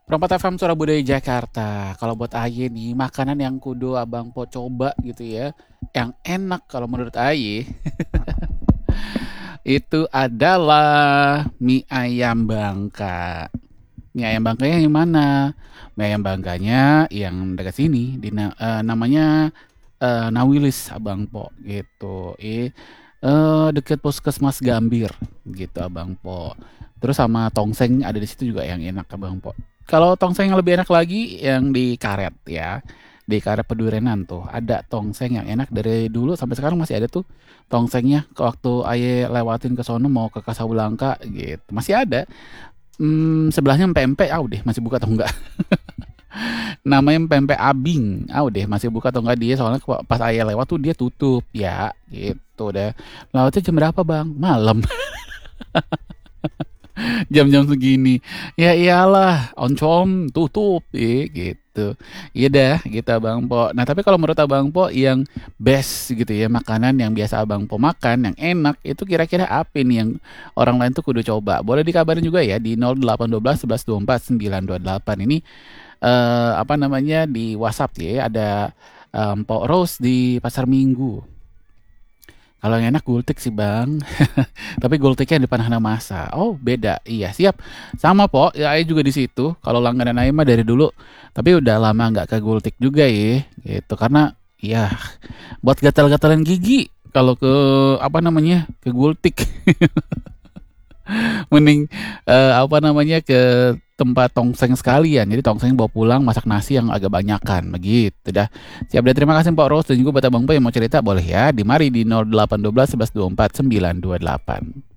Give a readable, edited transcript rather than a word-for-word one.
Perempat FM Surabaya Budaya Jakarta. Kalau buat Aye nih, makanan yang kudu Abang Po coba gitu ya, yang enak kalau menurut Aye, itu adalah mie ayam Bangka. Mie ayam Bangkanya yang mana? Mie ayam Bangkanya yang dekat sini, namanya Nawilis Abang Po gitu. Deket Puskesmas Gambir gitu Abang Po. Terus sama tongseng ada di situ juga yang enak Abang Po. Kalau tongseng yang lebih enak lagi yang di karet ya. Di karet Pedurenan tuh ada tongseng yang enak dari dulu sampai sekarang masih ada tuh tongsengnya. Ke waktu Aye lewatin ke sono mau ke Kasablanka gitu. Masih ada. Sebelahnya pempek, deh masih buka atau enggak? Namanya pempek abing, deh masih buka atau enggak dia soalnya pas Ayah lewat tuh dia tutup ya gitu deh. Lewatnya jam berapa bang? Malam. Jam-jam segini. Ya iyalah, oncom tutup gitu. Iya dah gitu Abang Po. Nah, tapi kalau menurut Abang Po yang best gitu ya, makanan yang biasa Abang Po makan yang enak itu kira-kira apa nih yang orang lain tuh kudu coba? Boleh dikabarin juga ya di 0812 11 24 928 ini apa namanya di WhatsApp ya ada Pok Rose di Pasar Minggu. Kalau yang enak gultik sih bang, tapi gultiknya di depan Hana Masa. Oh beda, iya siap. Sama po, ya Ae juga di situ. Kalau langganan Ae mah dari dulu, tapi udah lama nggak ke gultik juga ya, gitu. Karena ya buat gatal-gatalan gigi. Kalau ke apa namanya ke gultik, mending apa namanya ke tempat tongseng sekalian. Jadi tongseng bawa pulang masak nasi yang agak banyakan begitu dah. Siap deh terima kasih Pak Rose dan juga buat Abang Boy yang mau cerita boleh ya di mari di 0812 11 24 928.